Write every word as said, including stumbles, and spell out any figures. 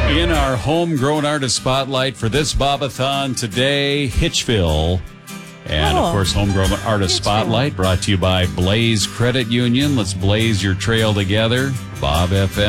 In our homegrown artist spotlight for this Bobathon today, Hitchville. And, Oh, of course, Homegrown Artist Spotlight brought to you by Blaze Credit Union. Let's blaze your trail together. Bob F M.